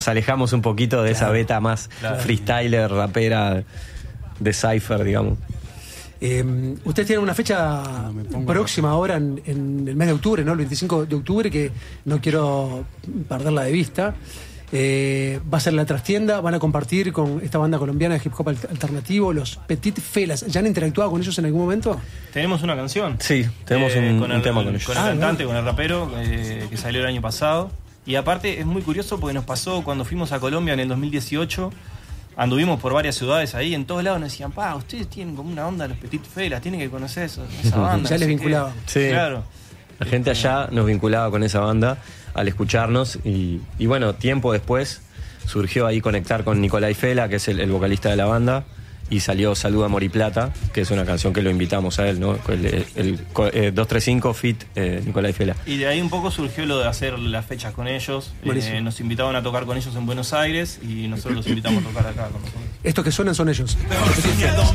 alejamos un poquito de esa beta más freestyler, rapera, de cypher, digamos. Ustedes tienen una fecha próxima ahora en el mes de octubre, ¿no? El 25 de octubre, que no quiero perderla de vista. Va a ser la trastienda, van a compartir con esta banda colombiana de hip hop alternativo, los Petit Felas. ¿Ya han interactuado con ellos en algún momento? Tenemos una canción. Sí, tenemos un tema con ellos. Con el cantante, con el rapero, que salió el año pasado. Y aparte es muy curioso porque nos pasó cuando fuimos a Colombia en el 2018. Anduvimos por varias ciudades ahí, en todos lados nos decían, ustedes tienen como una onda los Petit Felas, tienen que conocer esa banda. Ya les vinculaba. Sí, claro. La gente allá nos vinculaba con esa banda al escucharnos y bueno, tiempo después surgió ahí conectar con Nicolai Fela, que es el vocalista de la banda, y salió Saluda Mori Plata, que es una canción que lo invitamos a él, ¿no? El 235 feat Nicolai Fela. Y de ahí un poco surgió lo de hacer las fechas con ellos. Nos invitaban a tocar con ellos en Buenos Aires y nosotros los invitamos a tocar acá con nosotros. Estos que suenan son ellos.